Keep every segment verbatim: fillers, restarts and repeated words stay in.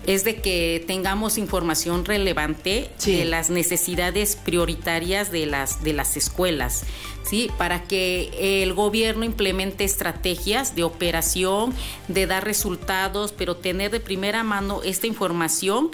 es de que tengamos información relevante sí. de las necesidades prioritarias de las, de las escuelas, ¿sí? Para que el gobierno implemente estrategias de operación, de dar resultados, pero tener de primera mano esta información,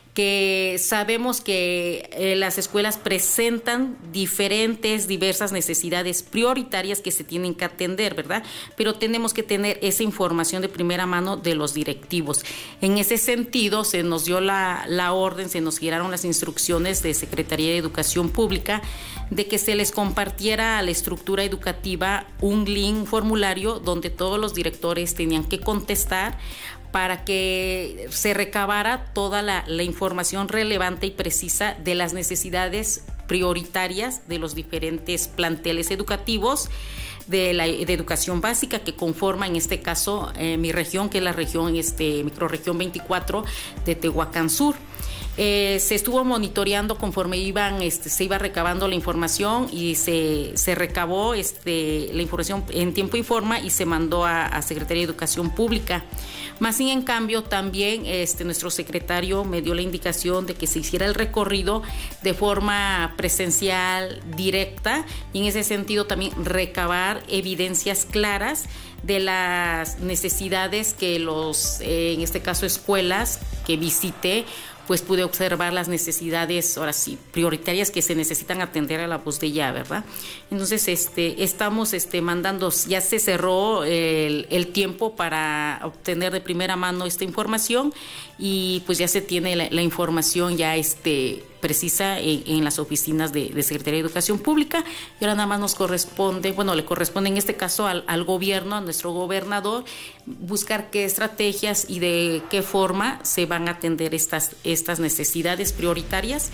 que sabemos que eh, las escuelas presentan diferentes, diversas necesidades prioritarias que se tienen que atender, ¿verdad? Pero tenemos que tener esa información de primera mano de los directivos. En ese sentido, se nos dio la, la orden, se nos giraron las instrucciones de Secretaría de Educación Pública de que se les compartiera a la estructura educativa un link, un formulario donde todos los directores tenían que contestar para que se recabara toda la, la información relevante y precisa de las necesidades prioritarias de los diferentes planteles educativos de la de educación básica que conforma en este caso eh, mi región, que es la región, este, microrregión veinticuatro de Tehuacán Sur. Eh, se estuvo monitoreando conforme iban, este, se iba recabando la información y se, se recabó este, la información en tiempo y forma y se mandó a, a Secretaría de Educación Pública. Más sin en cambio también este, nuestro secretario me dio la indicación de que se hiciera el recorrido de forma presencial, directa, y en ese sentido también recabar evidencias claras de las necesidades que los, eh, en este caso escuelas que visité, pues pude observar las necesidades, ahora sí, prioritarias que se necesitan atender a la voz de ya, ¿verdad? Entonces, este, estamos este, mandando, ya se cerró el, el tiempo para obtener de primera mano esta información y pues ya se tiene la, la información ya este, precisa en, en las oficinas de, de Secretaría de Educación Pública, y ahora nada más nos corresponde, bueno, le corresponde en este caso al, al gobierno, a nuestro gobernador, buscar qué estrategias y de qué forma se van a atender estas, estas necesidades prioritarias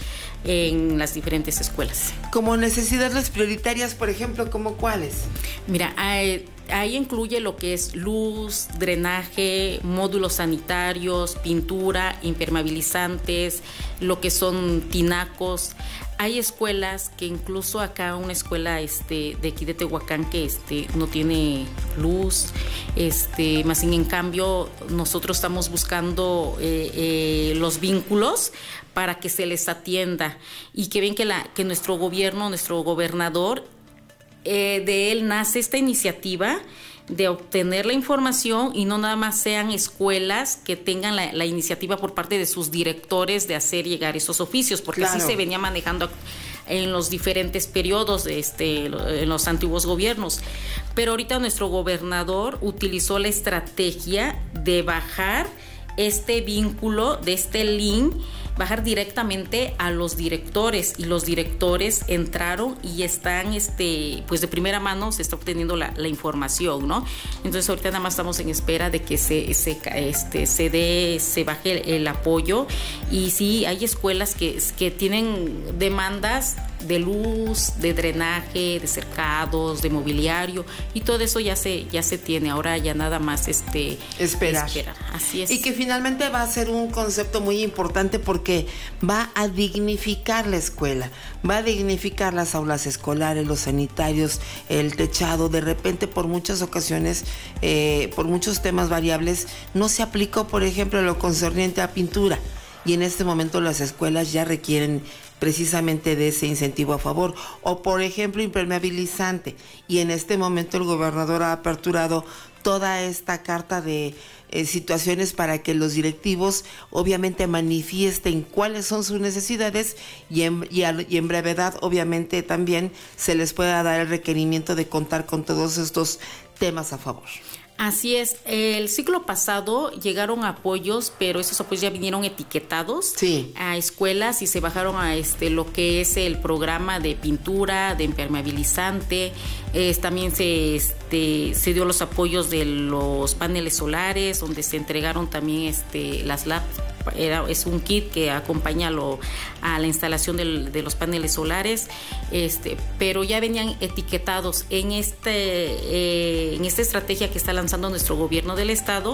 en las diferentes escuelas. Como necesidades prioritarias, por ejemplo, ¿cómo cuáles? Mira, hay, ahí incluye lo que es luz, drenaje, módulos sanitarios, pintura, impermeabilizantes, lo que son tinacos. Hay escuelas que incluso acá una escuela este, de aquí de Tehuacán que este, no tiene luz, este, más sin en cambio nosotros estamos buscando eh, eh, los vínculos para que se les atienda y que ven que, la, que nuestro gobierno, nuestro gobernador, eh, de él nace esta iniciativa de obtener la información y no nada más sean escuelas que tengan la, la iniciativa por parte de sus directores de hacer llegar esos oficios, porque claro, así se venía manejando en los diferentes periodos de este, en los antiguos gobiernos. Pero ahorita nuestro gobernador utilizó la estrategia de bajar este vínculo, de este link, bajar directamente a los directores, y los directores entraron y están, este, pues de primera mano se está obteniendo la, la información, ¿no? Entonces ahorita nada más estamos en espera de que se, se, este, se dé, se baje el, el apoyo, y sí, hay escuelas que, que tienen demandas de luz, de drenaje, de cercados, de mobiliario, y todo eso ya se, ya se tiene, ahora ya nada más este, esperar. esperar. Así es. Y que finalmente va a ser un concepto muy importante porque va a dignificar la escuela, va a dignificar las aulas escolares, los sanitarios, el techado. De repente, por muchas ocasiones, eh, por muchos temas variables, no se aplicó, por ejemplo, lo concerniente a pintura, y en este momento las escuelas ya requieren precisamente de ese incentivo a favor, o por ejemplo impermeabilizante, y en este momento el gobernador ha aperturado toda esta carta de eh, situaciones para que los directivos obviamente manifiesten cuáles son sus necesidades, y en, y, a, y en brevedad obviamente también se les pueda dar el requerimiento de contar con todos estos temas a favor. Así es, el ciclo pasado llegaron apoyos, pero esos apoyos ya vinieron etiquetados sí. a escuelas y se bajaron a este lo que es el programa de pintura, de impermeabilizante, eh, también se, este, se dio los apoyos de los paneles solares, donde se entregaron también este, las laptops. Era, es un kit que acompaña lo, a la instalación del, de los paneles solares, este, pero ya venían etiquetados en, este, eh, en esta estrategia que está lanzando nuestro gobierno del estado,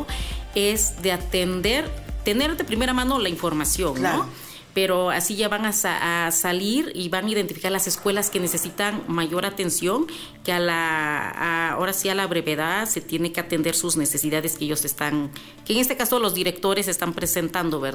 es de atender, tener de primera mano la información, claro, ¿no? Pero así ya van a, sa- a salir y van a identificar las escuelas que necesitan mayor atención, que a la, a, ahora sí a la brevedad se tiene que atender sus necesidades que ellos están, que en este caso los directores están presentando, ¿verdad?